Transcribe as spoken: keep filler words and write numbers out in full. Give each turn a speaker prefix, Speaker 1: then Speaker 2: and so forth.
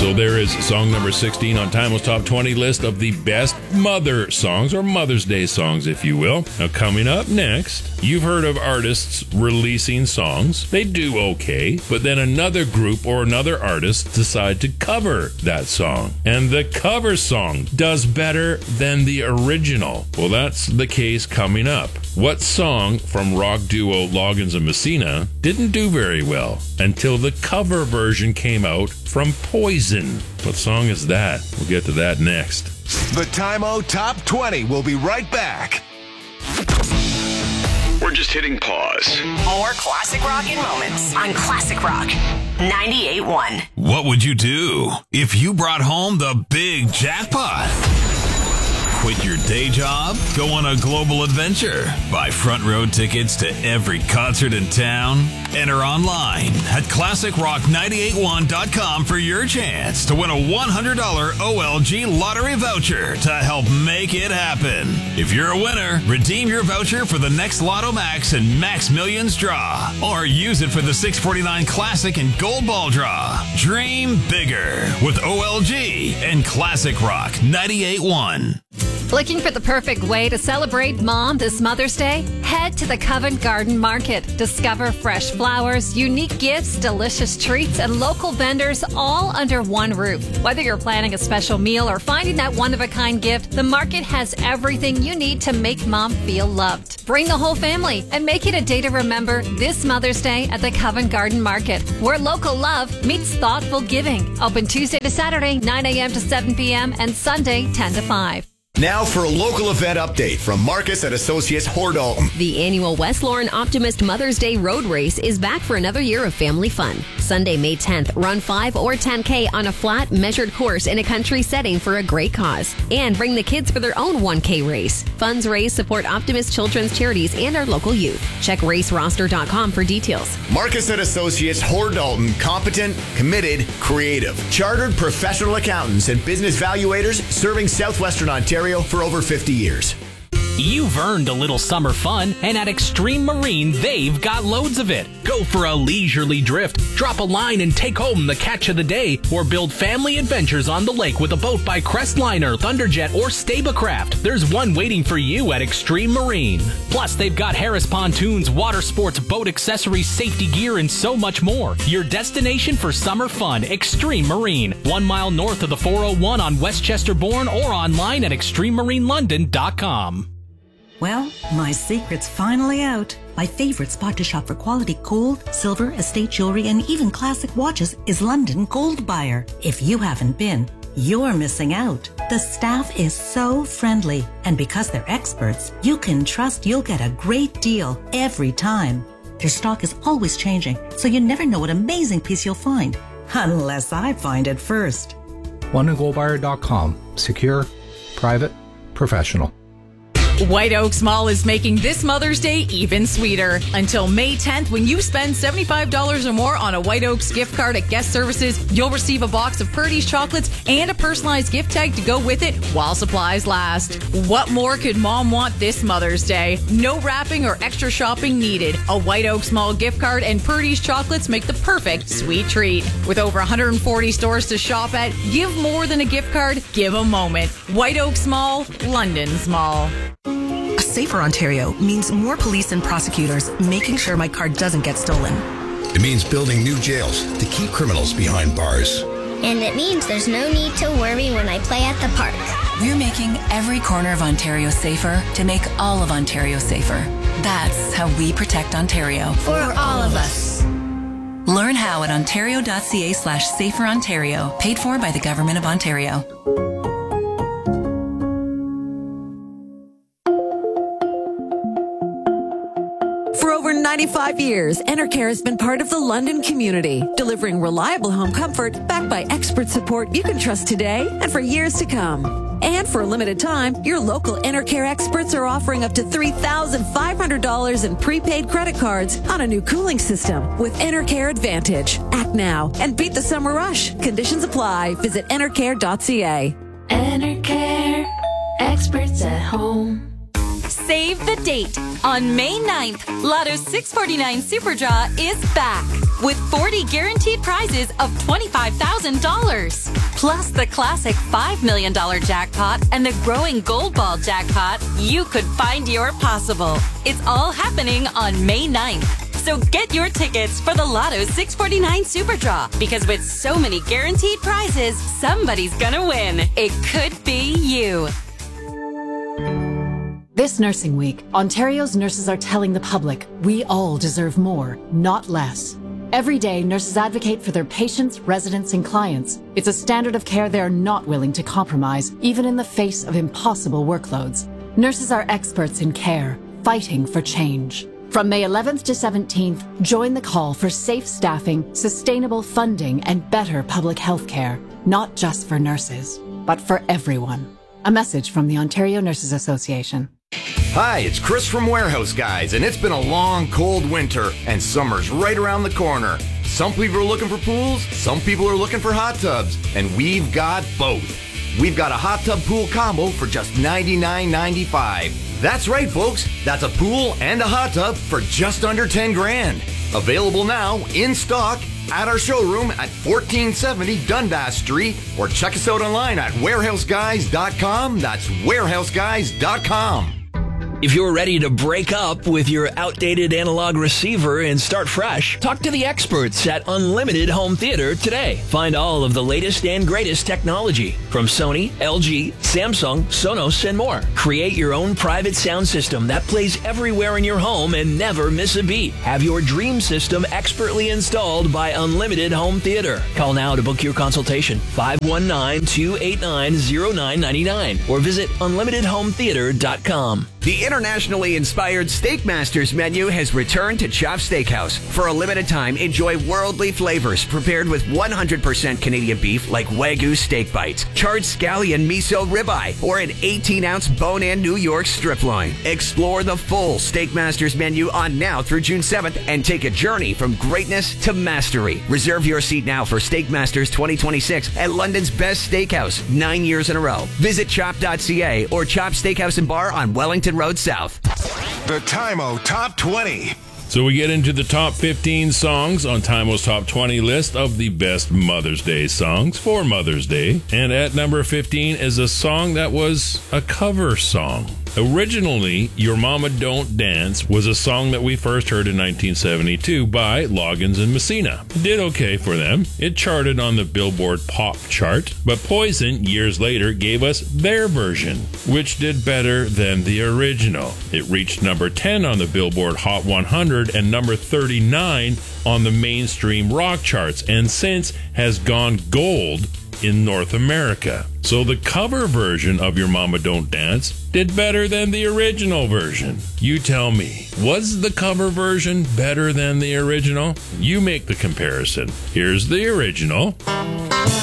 Speaker 1: So there is song number sixteen on Timeless Top twenty list of the best mother songs, or Mother's Day songs, if you will. Now, coming up next, you've heard of artists releasing songs. They do okay, but then another group or another artist decide to cover that song. And the cover song does better than the original. Well, that's the case coming up. What song from rock duo Loggins and Messina didn't do very well until the cover version came out from Poison? What song is that? We'll get to that next.
Speaker 2: The Time-O Top twenty will be right back.
Speaker 3: We're just hitting pause.
Speaker 4: More classic rockin' moments on Classic Rock ninety-eight point one.
Speaker 5: What would you do if you brought home the big jackpot? Quit your day job? Go on a global adventure? Buy front row tickets to every concert in town? Enter online at classic rock nine eight one dot com for your chance to win a one hundred dollars O L G lottery voucher to help make it happen. If you're a winner, redeem your voucher for the next Lotto Max and Max Millions draw, or use it for the six forty-nine Classic and Gold Ball draw. Dream bigger with O L G and Classic Rock ninety-eight point one.
Speaker 6: Looking for the perfect way to celebrate Mom this Mother's Day? Head to the Covent Garden Market. Discover fresh flowers, unique gifts, delicious treats, and local vendors all under one roof. Whether you're planning a special meal or finding that one-of-a-kind gift, the market has everything you need to make Mom feel loved. Bring the whole family and make it a day to remember this Mother's Day at the Covent Garden Market, where local love meets thoughtful giving. Open Tuesday to Saturday, nine a.m. to seven p.m. and Sunday, ten to five.
Speaker 7: Now for a local event update from Marcus and Associates Hordalton.
Speaker 8: The annual West Lauren Optimist Mother's Day Road Race is back for another year of family fun. Sunday, May tenth, run five or ten K on a flat, measured course in a country setting for a great cause. And bring the kids for their own one K race. Funds raised support Optimist Children's Charities and our local youth. Check race roster dot com for details.
Speaker 7: Marcus and Associates Hordalton, competent, committed, creative. Chartered professional accountants and business valuators serving Southwestern Ontario for over fifty years.
Speaker 9: You've earned a little summer fun, and at Extreme Marine, they've got loads of it. Go for a leisurely drift, drop a line and take home the catch of the day, or build family adventures on the lake with a boat by Crestliner, Thunderjet, or Stabacraft. There's one waiting for you at Extreme Marine. Plus, they've got Harris pontoons, water sports, boat accessories, safety gear, and so much more. Your destination for summer fun, Extreme Marine. One mile north of the four oh one on Westchester Bourne, or online at extreme marine london dot com.
Speaker 10: Well, my secret's finally out. My favorite spot to shop for quality gold, silver, estate jewelry, and even classic watches is London Gold Buyer. If you haven't been, you're missing out. The staff is so friendly, and because they're experts, you can trust you'll get a great deal every time. Their stock is always changing, so you never know what amazing piece you'll find. Unless I find it first.
Speaker 11: london gold buyer dot com. Secure, private, professional.
Speaker 12: White Oaks Mall is making this Mother's Day even sweeter. Until May tenth, when you spend seventy-five dollars or more on a White Oaks gift card at Guest Services, you'll receive a box of Purdy's chocolates and a personalized gift tag to go with it while supplies last. What more could Mom want this Mother's Day? No wrapping or extra shopping needed. A White Oaks Mall gift card and Purdy's chocolates make the perfect sweet treat. With over one hundred forty stores to shop at, give more than a gift card, give a moment. White Oaks Mall, London's mall.
Speaker 13: A safer Ontario means more police and prosecutors making sure my car doesn't get stolen.
Speaker 14: It means building new jails to keep criminals behind bars.
Speaker 15: And it means there's no need to worry when I play at the park.
Speaker 13: We're making every corner of Ontario safer to make all of Ontario safer. That's how we protect Ontario.
Speaker 15: For all of us.
Speaker 13: Learn how at ontario.ca slash safer Ontario. Paid for by the Government of Ontario.
Speaker 16: For over ninety-five years, Enercare has been part of the London community, delivering reliable home comfort backed by expert support you can trust today and for years to come. And for a limited time, your local Enercare experts are offering up to three thousand five hundred dollars in prepaid credit cards on a new cooling system with Enercare Advantage. Act now and beat the summer rush. Conditions apply. Visit enercare dot c a.
Speaker 17: Enercare, experts at home.
Speaker 18: Save the date. On May ninth, Lotto six forty-nine Super Draw is back.
Speaker 3: with forty guaranteed prizes of twenty-five thousand dollars. Plus the classic five million dollars jackpot and the growing Gold Ball jackpot. You could find your possible. It's all happening on May ninth. So get your tickets for the Lotto six forty-nine Super Draw, because with so many guaranteed prizes, somebody's gonna win. It could be you.
Speaker 18: This Nursing Week, Ontario's nurses are telling the public we all deserve more, not less. Every day, nurses advocate for their patients, residents, and clients. It's a standard of care they're not willing to compromise, even in the face of impossible workloads. Nurses are experts in care, fighting for change. From May eleventh to seventeenth, join the call for safe staffing, sustainable funding, and better public health care, not just for nurses, but for everyone. A message from the Ontario Nurses Association.
Speaker 7: Hi, it's Chris from Warehouse Guys, and it's been a long, cold winter, and summer's right around the corner. Some people are looking for pools, some people are looking for hot tubs, and we've got both. We've got a hot tub pool combo for just ninety-nine ninety-five. That's right, folks. That's a pool and a hot tub for just under ten grand. Available now, in stock, at our showroom at fourteen seventy Dundas Street, or check us out online at warehouse guys dot com. That's warehouse guys dot com.
Speaker 19: If you're ready to break up with your outdated analog receiver and start fresh, talk to the experts at Unlimited Home Theater today. Find all of the latest and greatest technology from Sony, L G, Samsung, Sonos, and more. Create your own private sound system that plays everywhere in your home and never miss a beat. Have your dream system expertly installed by Unlimited Home Theater. Call now to book your consultation, five one nine, two eight nine, zero nine nine nine, or visit unlimited home theater dot com.
Speaker 20: The internationally inspired Steak Masters menu has returned to Chop Steakhouse. For a limited time, enjoy worldly flavors prepared with one hundred percent Canadian beef like Wagyu steak bites, charred scallion miso ribeye, or an eighteen ounce bone-in New York strip loin. Explore the full Steak Masters menu on now through June seventh and take a journey from greatness to mastery. Reserve your seat now for Steak Masters twenty twenty-six at London's best steakhouse, nine years in a row. Visit chop dot c a or Chop Steakhouse and Bar on Wellington Road South.
Speaker 2: The Time-O Top twenty.
Speaker 1: So we get into the top fifteen songs on Time-O's Top twenty list of the best Mother's Day songs for Mother's Day. And at number fifteen is a song that was a cover song. Originally, Your Mama Don't Dance was a song that we first heard in nineteen seventy-two by Loggins and Messina. It did okay for them. It charted on the Billboard Pop chart, but Poison, years later, gave us their version, which did better than the original. It reached number ten on the Billboard Hot one hundred and number thirty-nine on the mainstream rock charts, and since has gone gold in North America. So the cover version of Your Mama Don't Dance did better than the original version. You tell me, was the cover version better than the original? You make the comparison. Here's the original.